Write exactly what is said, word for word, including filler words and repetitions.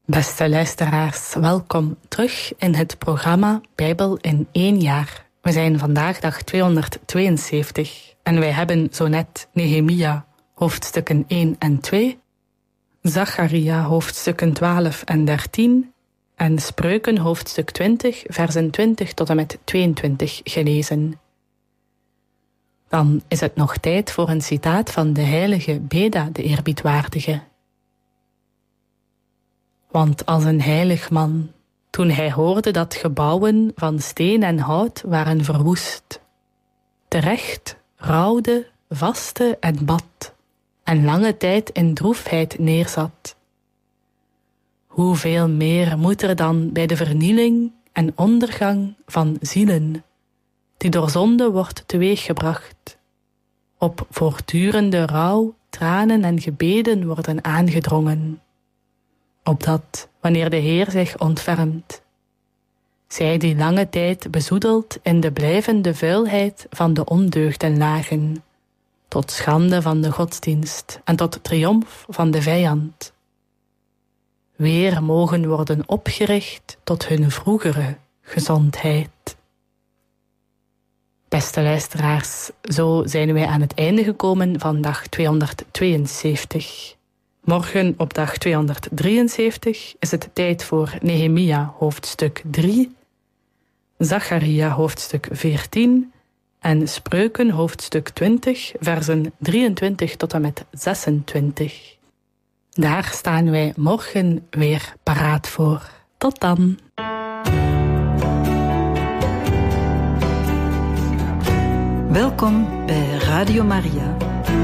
Beste luisteraars, welkom terug in het programma Bijbel in één jaar. We zijn vandaag dag tweehonderdtweeënzeventig en wij hebben zo net Nehemia hoofdstukken één en twee, Zacharia hoofdstukken twaalf en dertien en Spreuken hoofdstuk twintig, versen twintig tot en met tweeëntwintig gelezen. Dan is het nog tijd voor een citaat van de heilige Beda de eerbiedwaardige. Want als een heilig man, toen hij hoorde dat gebouwen van steen en hout waren verwoest, terecht rouwde, vastte en bad, en lange tijd in droefheid neerzat. Hoeveel meer moet er dan bij de vernieling en ondergang van zielen, die door zonde wordt teweeggebracht, op voortdurende rouw, tranen en gebeden worden aangedrongen, opdat, wanneer de Heer zich ontfermt, zij die lange tijd bezoedeld in de blijvende vuilheid van de ondeugden lagen, tot schande van de godsdienst en tot triomf van de vijand, weer mogen worden opgericht tot hun vroegere gezondheid. Beste luisteraars, zo zijn wij aan het einde gekomen van dag tweehonderdtweeënzeventig. Morgen op dag tweehonderddrieënzeventig is het tijd voor Nehemia hoofdstuk drie, Zacharia hoofdstuk veertien en Spreuken hoofdstuk twintig, versen drieëntwintig tot en met zesentwintig. Daar staan wij morgen weer paraat voor. Tot dan! Welkom bij Radio Maria.